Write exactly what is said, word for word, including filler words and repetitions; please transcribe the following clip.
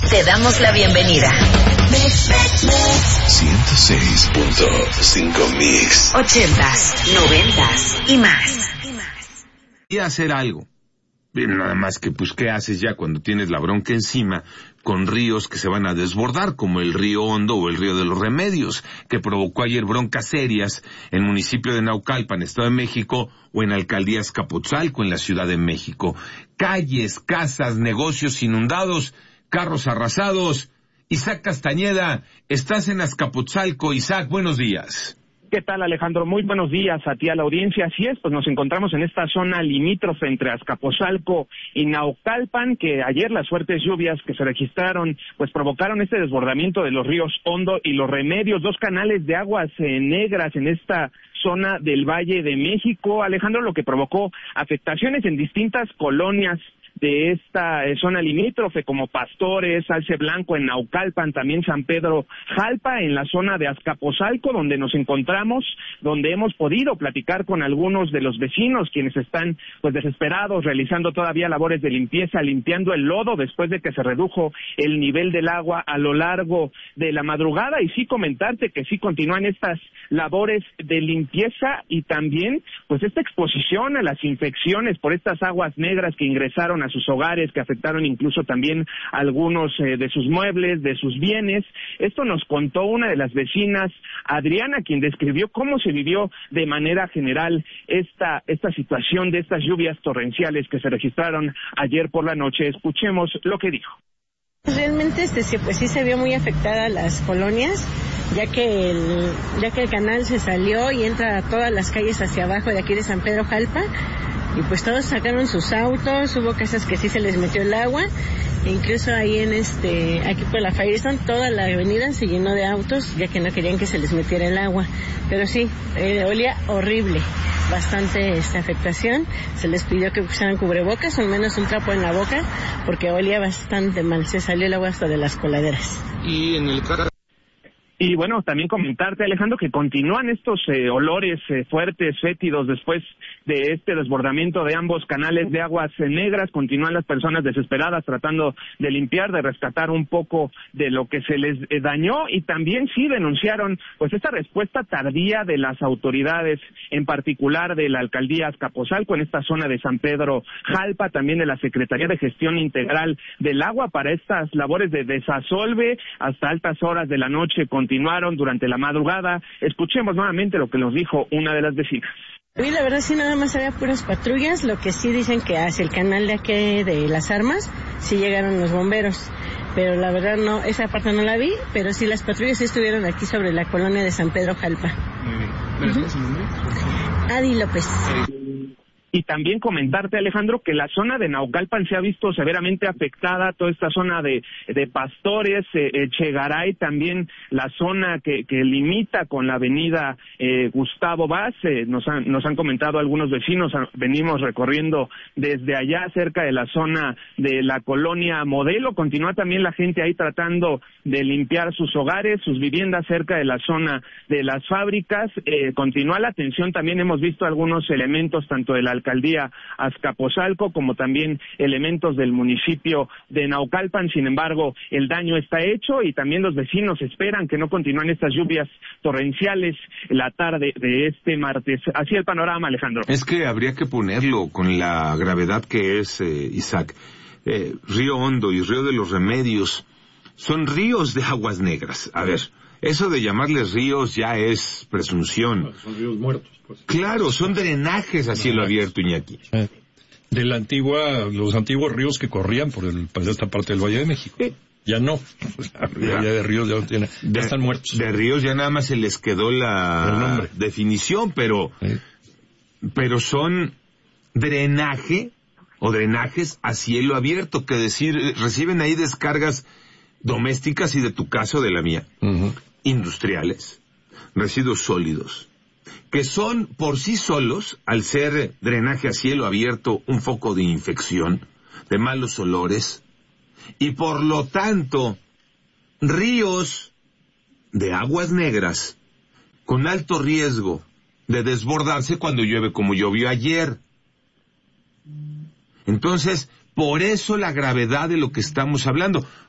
Te damos la bienvenida. ciento seis punto cinco Mix. Ochentas, noventas y más. Y hacer algo. Nada más que, pues, ¿qué haces ya cuando tienes la bronca encima con ríos que se van a desbordar, como el río Hondo o el río de los Remedios, que provocó ayer broncas serias en el municipio de Naucalpan, Estado de México, o en Alcaldía Azcapotzalco, en la Ciudad de México? Calles, casas, negocios inundados, carros arrasados. Isaac Castañeda, estás en Azcapotzalco. Isaac, buenos días. ¿Qué tal, Alejandro? Muy buenos días a ti, a la audiencia. Así es, pues nos encontramos en esta zona limítrofe entre Azcapotzalco y Naucalpan, que ayer las fuertes lluvias que se registraron, pues provocaron este desbordamiento de los ríos Hondo y Los Remedios, dos canales de aguas eh, negras en esta zona del Valle de México, Alejandro, lo que provocó afectaciones en distintas colonias de esta eh, zona limítrofe, como Pastores, Alce Blanco en Naucalpan, también San Pedro Jalpa, en la zona de Azcapotzalco, donde nos encontramos, donde hemos podido platicar con algunos de los vecinos, quienes están pues desesperados, realizando todavía labores de limpieza, limpiando el lodo después de que se redujo el nivel del agua a lo largo de la madrugada. Y sí comentarte que sí continúan estas labores de limpieza y también pues esta exposición a las infecciones por estas aguas negras que ingresaron a sus hogares, que afectaron incluso también algunos eh, de sus muebles, de sus bienes. Esto nos contó una de las vecinas, Adriana, quien describió cómo se vivió de manera general esta esta situación de estas lluvias torrenciales que se registraron ayer por la noche. Escuchemos lo que dijo. Realmente este sí, pues sí se vio muy afectada las colonias, ya que el ya que el canal se salió y entra a todas las calles hacia abajo de aquí de San Pedro Jalpa. Y pues todos sacaron sus autos, hubo casas que sí se les metió el agua, e incluso ahí en este, aquí por la Firestone, toda la avenida se llenó de autos, ya que no querían que se les metiera el agua. Pero sí, eh, olía horrible, bastante esta afectación, se les pidió que usaran cubrebocas, o al menos un trapo en la boca, porque olía bastante mal, se salió el agua hasta de las coladeras. Y en el Y bueno, también comentarte, Alejandro, que continúan estos eh, olores eh, fuertes, fétidos, después de este desbordamiento de ambos canales de aguas eh, negras. Continúan las personas desesperadas tratando de limpiar, de rescatar un poco de lo que se les eh, dañó, y también sí denunciaron pues esta respuesta tardía de las autoridades, en particular de la Alcaldía Azcapotzalco, en esta zona de San Pedro Jalpa, también de la Secretaría de Gestión Integral del Agua, para estas labores de desasolve hasta altas horas de la noche. Continuaron durante la madrugada. Escuchemos nuevamente lo que nos dijo una de las vecinas. Hoy la verdad sí nada más había puras patrullas, lo que sí dicen que hacia el canal de aquí de Las Armas sí llegaron los bomberos, pero la verdad no, esa parte no la vi, pero sí las patrullas sí estuvieron aquí sobre la colonia de San Pedro Jalpa. Muy bien. ¿Cuál es su nombre? Adi López. Y también comentarte, Alejandro, que la zona de Naucalpan se ha visto severamente afectada, toda esta zona de, de Pastores, eh, Echegaray, también la zona que, que limita con la avenida eh, Gustavo Vaz, eh, nos, han, nos han comentado algunos vecinos, venimos recorriendo desde allá, cerca de la zona de la colonia Modelo. Continúa también la gente ahí tratando de limpiar sus hogares, sus viviendas cerca de la zona de las fábricas. Eh, continúa la atención, también hemos visto algunos elementos tanto de la Alcaldía Azcapotzalco como también elementos del municipio de Naucalpan. Sin embargo, el daño está hecho y también los vecinos esperan que no continúen estas lluvias torrenciales la tarde de este martes. Así el panorama, Alejandro. Es que habría que ponerlo con la gravedad que es, eh, Isaac. Eh, Río Hondo y Río de los Remedios son ríos de aguas negras. A ver, eso de llamarles ríos ya es presunción. Son ríos muertos, pues. Claro, son drenajes a cielo abierto, Iñaki. Eh, de la antigua, los antiguos ríos que corrían por, el, por esta parte del Valle de México. Sí. Ya no. Ya, ya de ríos ya, no tiene, ya de, están muertos. De ríos ya nada más se les quedó la definición, pero, sí. pero son drenaje o drenajes a cielo abierto, que decir, reciben ahí descargas domésticas y de tu caso, de la mía, uh-huh. industriales, residuos sólidos, que son por sí solos, al ser drenaje a cielo abierto, un foco de infección, de malos olores, y por lo tanto, ríos de aguas negras con alto riesgo de desbordarse cuando llueve como llovió ayer. Entonces, por eso la gravedad de lo que estamos hablando.